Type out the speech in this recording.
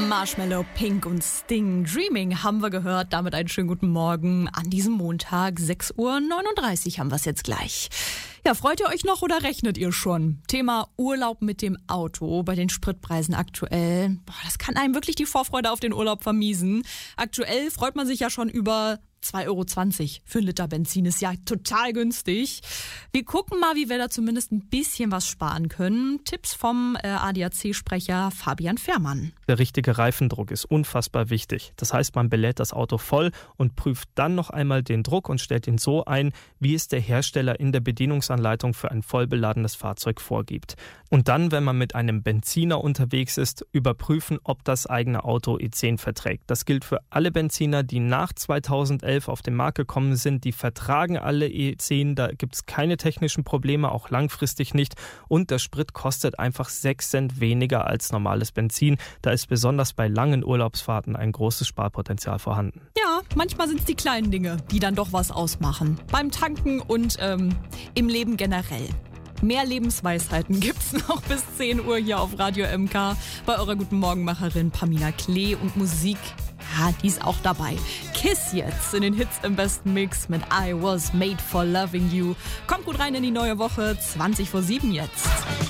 Marshmallow, Pink und Sting. Dreaming haben wir gehört. Damit einen schönen guten Morgen an diesem Montag. 6:39 Uhr haben wir es jetzt gleich. Ja, freut ihr euch noch oder rechnet ihr schon? Thema Urlaub mit dem Auto bei den Spritpreisen aktuell. Das kann einem wirklich die Vorfreude auf den Urlaub vermiesen. Aktuell freut man sich ja schon über 2,20 € für einen Liter Benzin, ist ja total günstig. Wir gucken mal, wie wir da zumindest ein bisschen was sparen können. Tipps vom ADAC-Sprecher Fabian Fährmann. Der richtige Reifendruck ist unfassbar wichtig. Das heißt, man belädt das Auto voll und prüft dann noch einmal den Druck und stellt ihn so ein, wie es der Hersteller in der Bedienungsanleitung für ein vollbeladenes Fahrzeug vorgibt. Und dann, wenn man mit einem Benziner unterwegs ist, überprüfen, ob das eigene Auto E10 verträgt. Das gilt für alle Benziner, die nach 2011 auf den Markt gekommen sind. Die vertragen alle E10, da gibt es keine technischen Probleme, auch langfristig nicht. Und der Sprit kostet einfach 6 Cent weniger als normales Benzin. Da ist besonders bei langen Urlaubsfahrten ein großes Sparpotenzial vorhanden. Ja, manchmal sind es die kleinen Dinge, die dann doch was ausmachen. Beim Tanken und im Leben generell. Mehr Lebensweisheiten gibt's noch bis 10 Uhr hier auf Radio MK bei eurer Guten Morgenmacherin Pamina Klee und Musik. Ja, die ist auch dabei. Kiss jetzt in den Hits im besten Mix mit I Was Made for Loving You. Kommt gut rein in die neue Woche, 7:20 jetzt.